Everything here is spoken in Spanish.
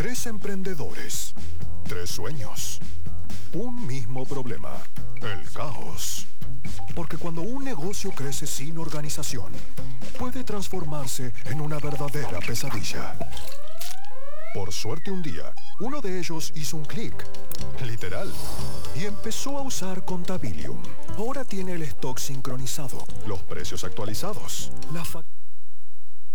Tres emprendedores, tres sueños, un mismo problema, el caos. Porque cuando un negocio crece sin organización, puede transformarse en una verdadera pesadilla. Por suerte un día, uno de ellos hizo un clic, literal, y empezó a usar Contabilium. Ahora tiene el stock sincronizado, los precios actualizados, la factura